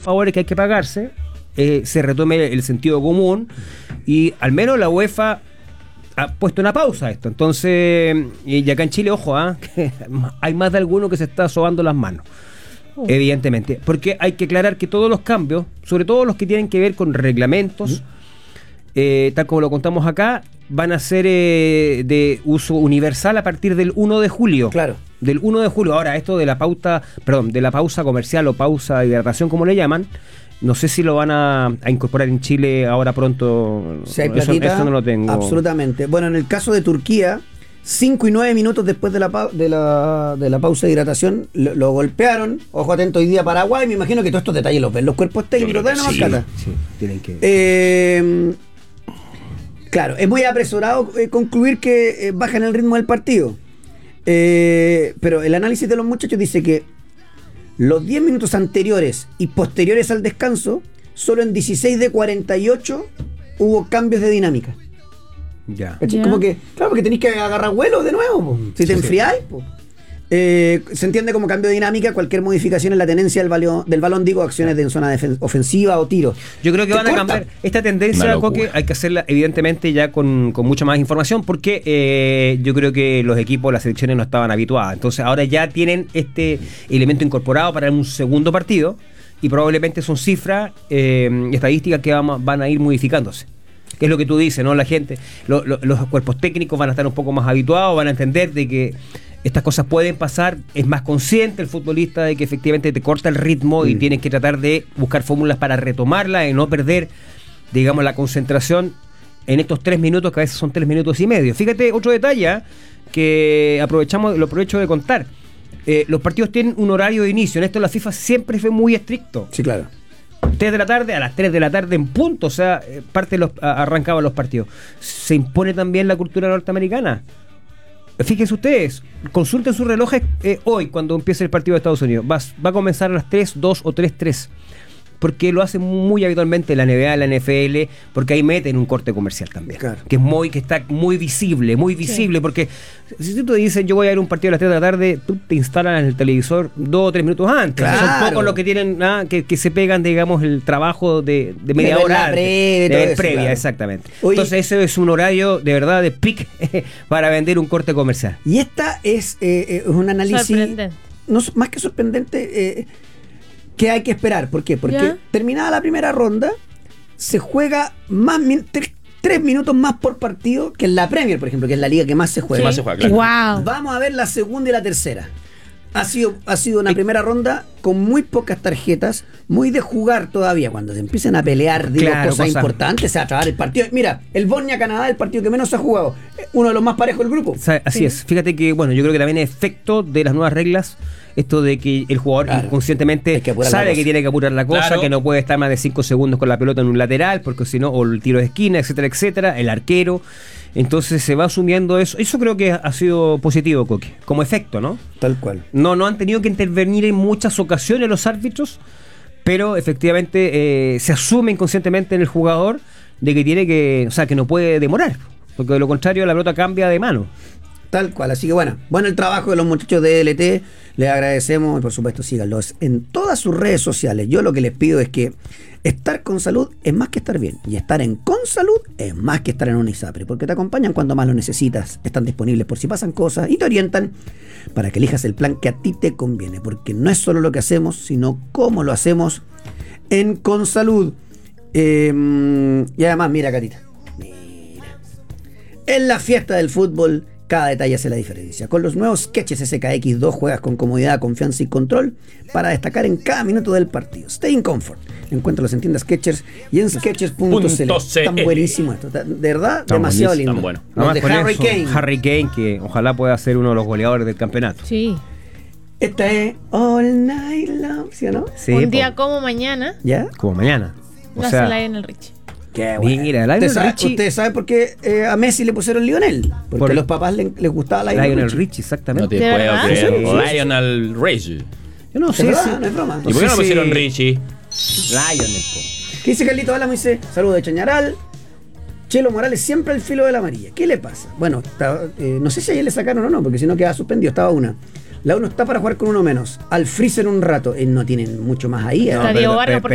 favores que hay que pagarse, se retome el sentido común y al menos la UEFA ha puesto una pausa a esto. Entonces, y acá en Chile, ojo, que hay más de alguno que se está sobando las manos. Evidentemente, porque hay que aclarar que todos los cambios, sobre todo los que tienen que ver con reglamentos, tal como lo contamos acá, van a ser de uso universal a partir del 1 de julio. Claro. Del 1 de julio. Ahora, esto de la pausa comercial o pausa de hidratación, como le llaman, no sé si lo van a incorporar en Chile ahora pronto. Si hay platita, eso no lo tengo. Absolutamente. Bueno, en el caso de Turquía, 5 y 9 minutos después de la pausa de hidratación, lo golpearon. Ojo atento, hoy día Paraguay. Me imagino que todos estos detalles los ven los cuerpos técnicos. Sí, tienen que... Claro, es muy apresurado concluir que bajan el ritmo del partido. Pero el análisis de los muchachos dice que los 10 minutos anteriores y posteriores al descanso, solo en 16 de 48 hubo cambios de dinámica. Ya. Como que, claro, porque tenéis que agarrar vuelo de nuevo, po. Si te enfriáis, po. Se entiende como cambio de dinámica cualquier modificación en la tenencia del balón, digo, acciones de zona ofensiva o tiro. Yo creo que van a cambiar esta tendencia, Coque, hay que hacerla evidentemente ya con mucha más información, porque yo creo que los equipos, las selecciones no estaban habituadas, entonces ahora ya tienen este elemento incorporado para un segundo partido y probablemente son cifras estadísticas que van a ir modificándose. Que es lo que tú dices, ¿no? La gente, los cuerpos técnicos van a estar un poco más habituados, van a entender de que estas cosas pueden pasar, es más consciente el futbolista de que efectivamente te corta el ritmo y tienes que tratar de buscar fórmulas para retomarla y no perder, digamos, la concentración en estos 3 minutos, que a veces son 3 minutos y medio. Fíjate, otro detalle que lo aprovecho de contar. Los partidos tienen un horario de inicio, en esto la FIFA siempre fue muy estricto. Sí, claro. 3 de la tarde, a las 3 de la tarde en punto, o sea, arrancaban los partidos. Se impone también la cultura norteamericana. Fíjense ustedes, consulten sus relojes hoy cuando empiece el partido de Estados Unidos. Va a comenzar a las 3, 2 o 3, 3. Porque lo hacen muy habitualmente la NBA, la NFL, porque ahí meten un corte comercial también. Claro. Que está muy visible, sí. Porque si tú te dicen yo voy a ver un partido a las 3 de la tarde, tú te instalas en el televisor 2 o 3 minutos antes. Claro. Son pocos los que tienen que se pegan, digamos, el trabajo de media hora antes, de previa, claro. Exactamente. Oye, entonces ese es un horario de verdad de pic para vender un corte comercial. Y esta es un análisis no, más que sorprendente, que hay que esperar. ¿Por qué? Porque terminada la primera ronda, se juega 3 minutos más por partido que en la Premier, por ejemplo, que es la liga que más se juega. Sí. Más se juega, claro. Wow. Vamos a ver la segunda y la tercera. Ha sido una primera ronda con muy pocas tarjetas, muy de jugar todavía. Cuando se empiecen a pelear, digo, cosas importantes, se va a trabar el partido. Mira, el Bosnia-Canadá, el partido que menos se ha jugado, uno de los más parejos del grupo. Así es. Fíjate que, bueno, yo creo que también es efecto de las nuevas reglas, esto de que el jugador inconscientemente sabe que tiene que apurar la cosa, que no puede estar más de 5 segundos con la pelota en un lateral, porque si no, o el tiro de esquina, etcétera, etcétera, el arquero. Entonces se va asumiendo eso. Eso creo que ha sido positivo, Coque, como efecto, ¿no? Tal cual. No han tenido que intervenir en muchas ocasiones los árbitros, pero efectivamente se asume inconscientemente en el jugador de que tiene que, o sea, que no puede demorar, porque de lo contrario la pelota cambia de mano. Tal cual, así que bueno el trabajo de los muchachos de DLT, les agradecemos y por supuesto síganlos en todas sus redes sociales. Yo lo que les pido es que estar con salud es más que estar bien, y estar con salud es más que estar en un ISAPRE, porque te acompañan cuando más lo necesitas, están disponibles por si pasan cosas y te orientan para que elijas el plan que a ti te conviene, porque no es solo lo que hacemos, sino cómo lo hacemos en Con Salud. Y además, mira, Carita, en la fiesta del fútbol cada detalle hace la diferencia. Con los nuevos Skechers SKX2 juegas con comodidad, confianza y control para destacar en cada minuto del partido. Stay in comfort. Encuéntralos en tiendas Skechers y en Skechers.cl. Tan buenísimo esto. De verdad, demasiado lindo. Tan bueno. Los de Harry Kane, que ojalá pueda ser uno de los goleadores del campeonato. Sí. Esta es All Night Long, ¿sí o no? Sí, un día como mañana. ¿Ya? Como mañana. O sea, la en el Richie. Qué bueno. Mira, ¿Ustedes saben por qué a Messi le pusieron Lionel? Porque a los papás les gustaba Lionel Richie, exactamente. No te puedo creer. Lionel Richie. Yo no sé. No es broma. ¿Y por qué no pusieron Richie? Lionel, ¿Qué dice Carlito Álamo? Dice, saludos de Chañaral. Chelo Morales siempre al filo de la amarilla. ¿Qué le pasa? Bueno, no sé si ayer le sacaron o no, porque si no queda suspendido. Estaba una. La 1 está para jugar con uno menos. Al Freezer un rato. No tienen mucho más ahí. Está Diego Vargas,